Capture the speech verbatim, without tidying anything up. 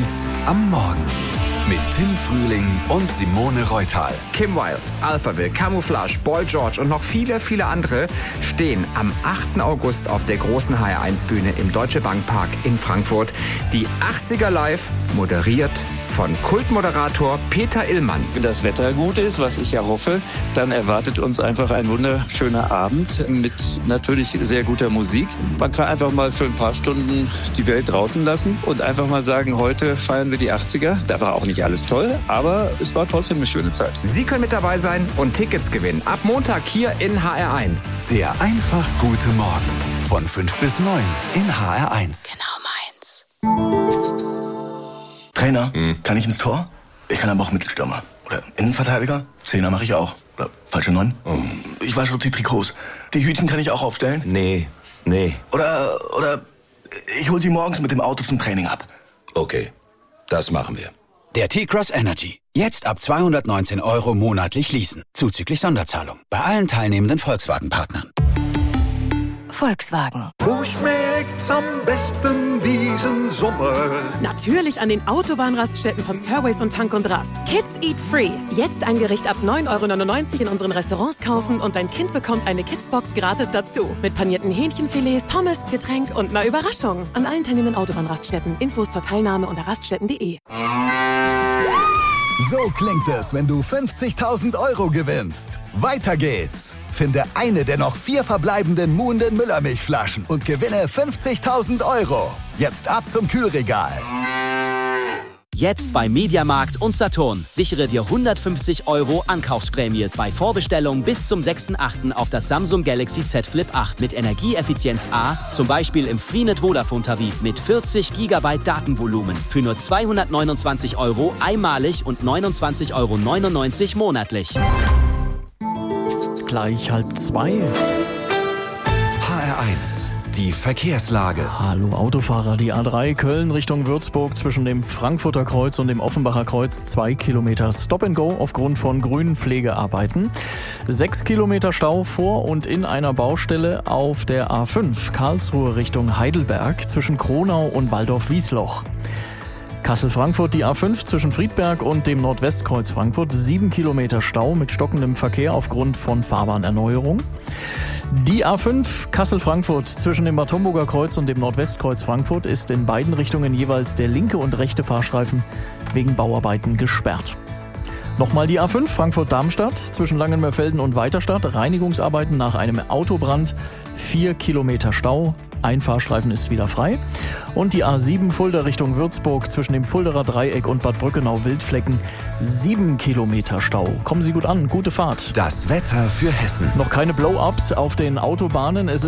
eins am Morgen. Mit Tim Frühling und Simone Reutal. Kim Wilde, Alphaville, Camouflage, Boy George und noch viele, viele andere stehen am achten August auf der großen H R eins Bühne im Deutsche Bank Park in Frankfurt. Die achtziger Live, moderiert von Kultmoderator Peter Illmann. Wenn das Wetter gut ist, was ich ja hoffe, dann erwartet uns einfach ein wunderschöner Abend mit natürlich sehr guter Musik. Man kann einfach mal für ein paar Stunden die Welt draußen lassen und einfach mal sagen, heute feiern wir die achtziger. Da war auch nicht alles toll, aber es war trotzdem eine schöne Zeit. Sie können mit dabei sein und Tickets gewinnen. Ab Montag hier in H R eins. Der einfach gute Morgen. Von fünf bis neun in H R eins. Genau meins. Trainer, hm. kann ich ins Tor? Ich kann aber auch Mittelstürmer. Oder Innenverteidiger? Zehner mache ich auch. Oder falsche Neun? Oh. Ich wasche die Trikots. Die Hütchen kann ich auch aufstellen? Nee, nee. Oder, oder ich hol sie morgens mit dem Auto zum Training ab. Okay, das machen wir. Der T-Cross Energy. Jetzt ab zweihundertneunzehn Euro monatlich leasen. Zuzüglich Sonderzahlung. Bei allen teilnehmenden Volkswagen-Partnern. Volkswagen. Wo schmeckt's am besten diesen Sommer? Natürlich an den Autobahnraststätten von Surways und Tank und Rast. Kids Eat Free. Jetzt ein Gericht ab neun Euro neunundneunzig in unseren Restaurants kaufen und dein Kind bekommt eine Kidsbox gratis dazu. Mit panierten Hähnchenfilets, Pommes, Getränk und einer Überraschung. An allen teilnehmenden Autobahnraststätten. Infos zur Teilnahme unter raststätten punkt de. So klingt es, wenn du fünfzigtausend Euro gewinnst. Weiter geht's. Finde eine der noch vier verbleibenden Muhnden Müllermilchflaschen und gewinne fünfzigtausend Euro. Jetzt ab zum Kühlregal. Jetzt bei Mediamarkt und Saturn. Sichere dir hundertfünfzig Euro Ankaufsprämie bei Vorbestellung bis zum sechsten achten auf das Samsung Galaxy Z Flip acht mit Energieeffizienz A, zum Beispiel im Freenet Vodafone Tarif mit vierzig Gigabyte Datenvolumen für nur zweihundertneunundzwanzig Euro einmalig und neunundzwanzig Euro neunundneunzig monatlich. Gleich halb zwei. H R eins. Die Verkehrslage. Hallo Autofahrer, die A drei Köln Richtung Würzburg zwischen dem Frankfurter Kreuz und dem Offenbacher Kreuz zwei Kilometer Stop and Go aufgrund von Grünpflegearbeiten. Sechs Kilometer Stau vor und in einer Baustelle auf der A fünf Karlsruhe Richtung Heidelberg zwischen Kronau und Waldorf-Wiesloch. Kassel-Frankfurt, die A fünf zwischen Friedberg und dem Nordwestkreuz Frankfurt. Sieben Kilometer Stau mit stockendem Verkehr aufgrund von Fahrbahnerneuerung. Die A fünf Kassel-Frankfurt zwischen dem Bad Homburger Kreuz und dem Nordwestkreuz Frankfurt ist in beiden Richtungen jeweils der linke und rechte Fahrstreifen wegen Bauarbeiten gesperrt. Nochmal die A fünf Frankfurt-Darmstadt zwischen Langenmörfelden und Weiterstadt. Reinigungsarbeiten nach einem Autobrand. Vier Kilometer Stau. Ein Fahrstreifen ist wieder frei. Und die A sieben Fulda Richtung Würzburg zwischen dem Fulderer Dreieck und Bad Brückenau-Wildflecken. Sieben Kilometer Stau. Kommen Sie gut an, gute Fahrt. Das Wetter für Hessen. Noch keine Blow-ups auf den Autobahnen. Es ist